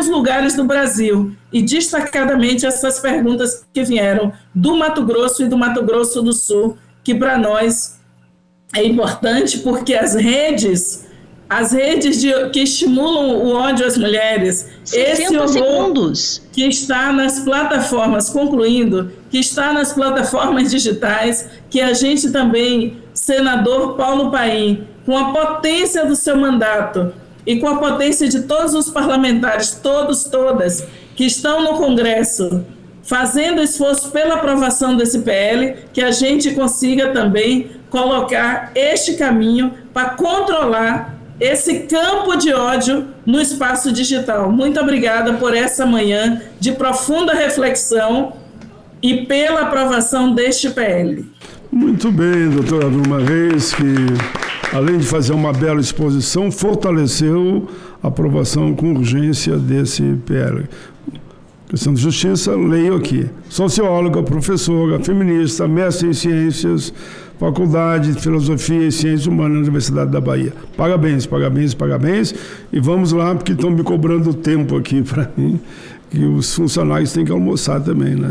vários lugares do Brasil, e destacadamente essas perguntas que vieram do Mato Grosso e do Mato Grosso do Sul, que para nós é importante porque as redes que estimulam o ódio às mulheres, esse horror segundos. Que está nas plataformas, concluindo, que está nas plataformas digitais, que a gente também, senador Paulo Paim, com a potência do seu mandato e com a potência de todos os parlamentares, todas, que estão no Congresso, fazendo esforço pela aprovação desse PL, que a gente consiga também colocar este caminho para controlar esse campo de ódio no espaço digital. Muito obrigada por essa manhã de profunda reflexão e pela aprovação deste PL. Muito bem, doutora Vilma Reis, que além de fazer uma bela exposição, fortaleceu a aprovação com urgência desse PL. Questão de Justiça, leio aqui. Socióloga, professora, feminista, mestre em ciências, Faculdade de Filosofia e Ciências Humanas na Universidade da Bahia. Parabéns, parabéns, parabéns. E vamos lá, porque estão me cobrando tempo aqui para mim, que os funcionários têm que almoçar também, né?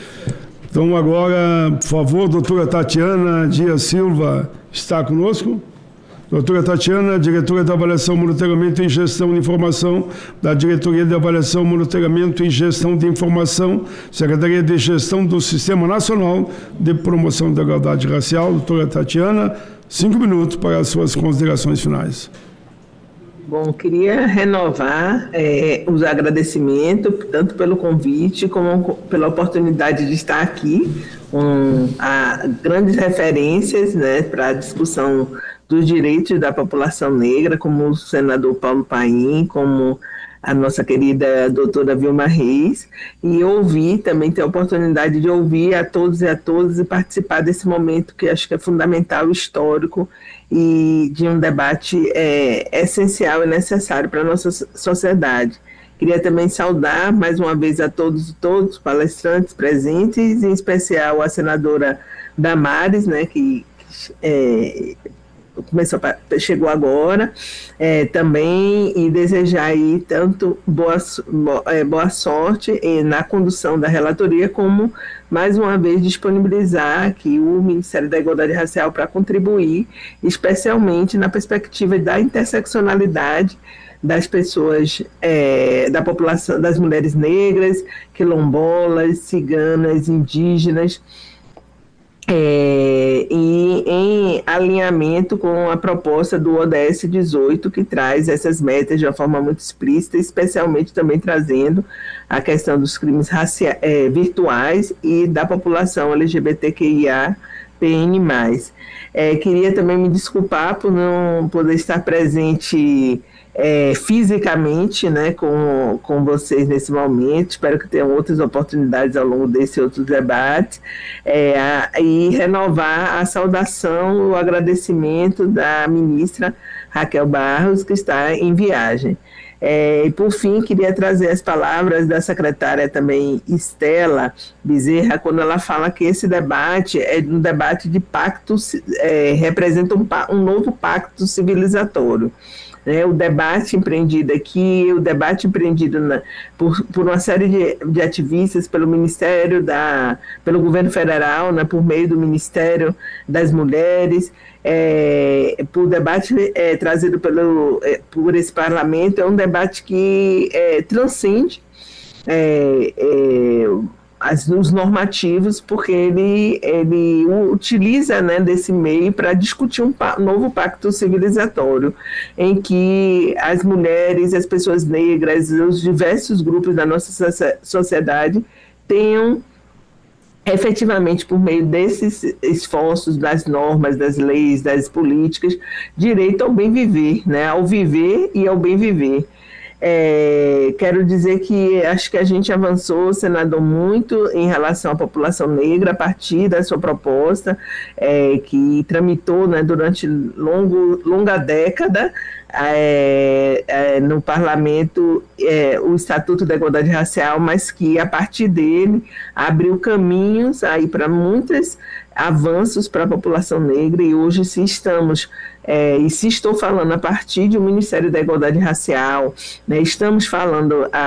Então agora, por favor, doutora Tatiana Dias Silva está conosco. Doutora Tatiana, diretora de Avaliação, Monitoramento e Gestão de Informação da Diretoria de Avaliação, Monitoramento e Gestão de Informação, Secretaria de Gestão do Sistema Nacional de Promoção da Igualdade Racial. Doutora Tatiana, 5 minutos para as suas considerações finais. Bom, queria renovar os agradecimentos, tanto pelo convite como pela oportunidade de estar aqui com grandes referências, né, para a discussão dos direitos da população negra, como o senador Paulo Paim, como a nossa querida doutora Vilma Reis, e ouvir, também ter a oportunidade de ouvir a todos e a todas e participar desse momento que acho que é fundamental, histórico, e de um debate essencial e necessário para a nossa sociedade. Queria também saudar mais uma vez a todos os palestrantes presentes, em especial a senadora Damares, né, que chegou agora, também, e desejar aí tanto boa sorte na condução da relatoria, como mais uma vez disponibilizar aqui o Ministério da Igualdade Racial para contribuir, especialmente na perspectiva da interseccionalidade das pessoas, da população, das mulheres negras, quilombolas, ciganas, indígenas, e em alinhamento com a proposta do ODS 18, que traz essas metas de uma forma muito explícita, especialmente também trazendo a questão dos crimes virtuais e da população LGBTQIA+. Queria também me desculpar por não poder estar presente fisicamente, né, com vocês nesse momento. Espero que tenham outras oportunidades ao longo desse outro debate, e renovar a saudação, o agradecimento da ministra Raquel Barros, que está em viagem. E por fim, queria trazer as palavras da secretária também, Estela Bezerra, quando ela fala que esse debate é um debate de pacto, representa um novo pacto civilizatório. O debate empreendido aqui, o debate empreendido por uma série de ativistas pelo Ministério pelo governo federal, né, por meio do Ministério das Mulheres, por debate trazido por esse parlamento, é um debate que transcende os normativos, porque ele utiliza, né, desse meio para discutir um novo pacto civilizatório, em que as mulheres, as pessoas negras, os diversos grupos da nossa sociedade tenham efetivamente, por meio desses esforços, das normas, das leis, das políticas, direito ao bem viver, né, ao viver e ao bem viver. Quero dizer que acho que a gente avançou, senador, muito em relação à população negra a partir da sua proposta, que tramitou, né, durante longa década no parlamento, o Estatuto da Igualdade Racial, mas que a partir dele abriu caminhos aí para muitos avanços para a população negra, e hoje se estou falando a partir de um Ministério da Igualdade Racial, né, estamos falando